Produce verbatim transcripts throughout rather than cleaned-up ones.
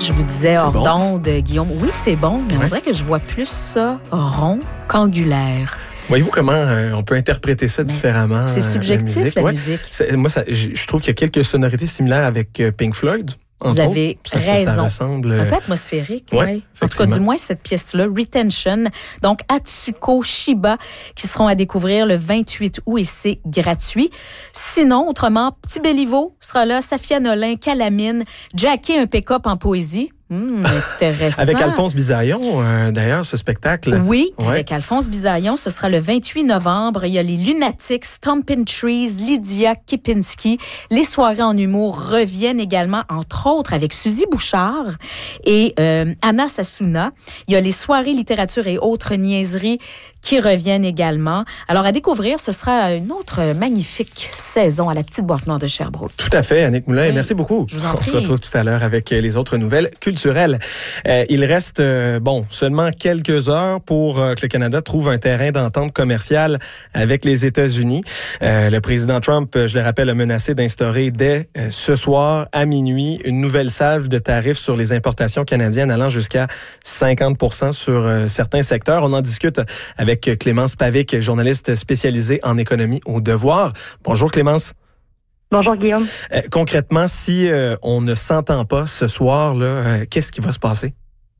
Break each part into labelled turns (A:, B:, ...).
A: je vous disais hors
B: bon.
A: d'onde, Guillaume. Oui, c'est bon, mais ouais. on dirait que je vois plus ça rond qu'angulaire.
B: Voyez-vous comment euh, on peut interpréter ça mais différemment?
A: C'est subjectif,
B: euh, la musique.
A: la
B: ouais.
A: musique.
B: C'est, moi, ça, je, je trouve qu'il y a quelques sonorités similaires avec euh, Pink Floyd.
A: Vous avez
B: ça,
A: raison.
B: Ça, ça ressemble...
A: Un peu atmosphérique, oui.
B: Ouais,
A: en tout cas, du moins, cette pièce-là, Retention. Donc, Atsuko Shiba, qui seront à découvrir le vingt-huit août et c'est gratuit. Sinon, autrement, Petit Béliveau sera là, Safia Nolin, Calamine, Jackie, un pick-up en poésie. Hum, intéressant.
B: Avec Alphonse Bisaillon, euh, d'ailleurs, ce spectacle.
A: Oui,
B: ouais.
A: avec Alphonse Bisaillon, ce sera le vingt-huit novembre. Il y a les Lunatics, Stompin' Trees, Lydia Kipinski. Les soirées en humour reviennent également, entre autres, avec Suzy Bouchard et euh, Anna Sassouna. Il y a les soirées littérature et autres niaiseries qui reviennent également. Alors, à découvrir, ce sera une autre magnifique saison à la Petite Boîte Noire de Sherbrooke.
B: Tout à fait, Annick Moulin. Oui. Merci beaucoup.
A: Je vous en
B: On
A: prie.
B: se retrouve tout à l'heure avec les autres nouvelles culturelles. Euh, il reste, euh, bon, seulement quelques heures pour euh, que le Canada trouve un terrain d'entente commerciale avec les États-Unis. Euh, le président Trump, je le rappelle, a menacé d'instaurer dès euh, ce soir à minuit une nouvelle salve de tarifs sur les importations canadiennes allant jusqu'à cinquante pour cent sur euh, certains secteurs. On en discute avec avec Clémence Pavic, journaliste spécialisée en économie au Devoir. Bonjour Clémence.
C: Bonjour Guillaume.
B: Euh, concrètement, si euh, on ne s'entend pas ce soir, là, euh, qu'est-ce qui va se passer?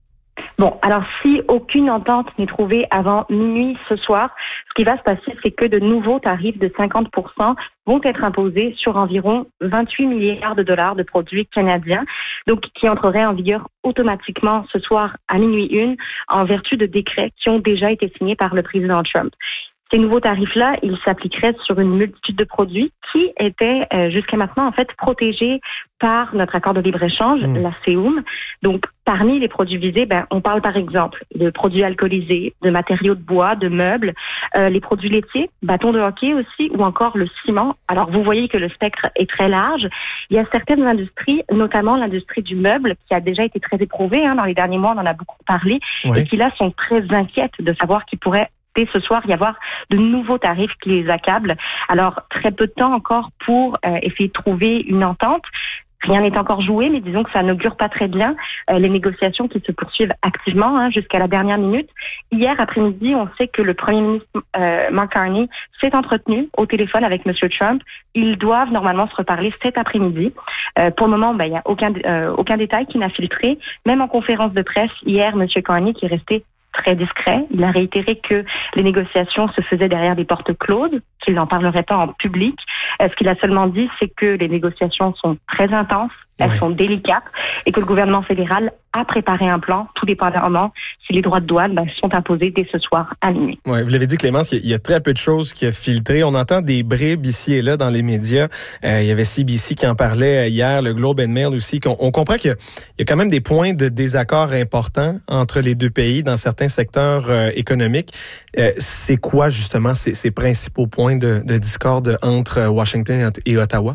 C: Bon, alors si aucune entente n'est trouvée avant minuit ce soir, ce qui va se passer, c'est que de nouveaux tarifs de cinquante pour cent vont être imposés sur environ vingt-huit milliards de dollars de produits canadiens, donc qui entreraient en vigueur automatiquement ce soir à minuit une, en vertu de décrets qui ont déjà été signés par le président Trump. Ces nouveaux tarifs-là, ils s'appliqueraient sur une multitude de produits qui étaient euh, jusqu'à maintenant en fait protégés par notre accord de libre-échange, mmh. la C E U M. Donc, parmi les produits visés, ben, on parle par exemple de produits alcoolisés, de matériaux de bois, de meubles, euh, les produits laitiers, bâtons de hockey aussi, ou encore le ciment. Alors, vous voyez que le spectre est très large. Il y a certaines industries, notamment l'industrie du meuble, qui a déjà été très éprouvée. Hein, dans les derniers mois, on en a beaucoup parlé, oui. et qui là sont très inquiètes de savoir qu'il pourrait dès ce soir y avoir de nouveaux tarifs qui les accablent. Alors, très peu de temps encore pour euh, essayer de trouver une entente. Rien n'est encore joué, mais disons que ça n'augure pas très bien euh, les négociations qui se poursuivent activement hein, jusqu'à la dernière minute. Hier après-midi, on sait que le premier ministre euh, Mark Carney s'est entretenu au téléphone avec M. Trump. Ils doivent normalement se reparler cet après-midi. Euh, pour le moment, ben, il n'y a aucun, euh, aucun détail qui n'a filtré. Même en conférence de presse, hier, M. Carney qui est resté très discret. Il a réitéré que les négociations se faisaient derrière des portes closes, qu'il n'en parlerait pas en public. Euh, ce qu'il a seulement dit, c'est que les négociations sont très intenses, elles ouais. sont délicates, et que le gouvernement fédéral a préparé un plan, tout dépendamment si les droits de douane ben, sont imposés dès ce soir à minuit.
B: Ouais, vous l'avez dit, Clémence, il y, y a très peu de choses qui ont filtré. On entend des bribes ici et là dans les médias. Euh, il y avait C B C qui en parlait hier, le Globe and Mail aussi. On, on comprend qu'il y a, il y a quand même des points de désaccord importants entre les deux pays dans certains secteurs euh, économiques. Euh, c'est quoi justement ces, ces principaux points de, de discorde entre Washington et Ottawa?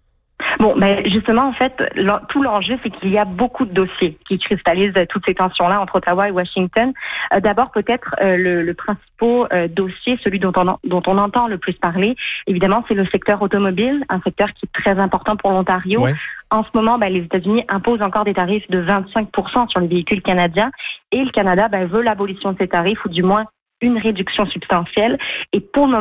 C: Bon, ben justement, en fait, tout l'enjeu, c'est qu'il y a beaucoup de dossiers qui cristallisent toutes ces tensions-là entre Ottawa et Washington. Euh, d'abord, peut-être euh, le, le principal euh, dossier, celui dont on, dont on entend le plus parler, évidemment, c'est le secteur automobile, un secteur qui est très important pour l'Ontario. Ouais. En ce moment, ben, les États-Unis imposent encore des tarifs de vingt-cinq pour cent sur les véhicules canadiens et le Canada ben, veut l'abolition de ces tarifs ou du moins une réduction substantielle. Et pour le moment,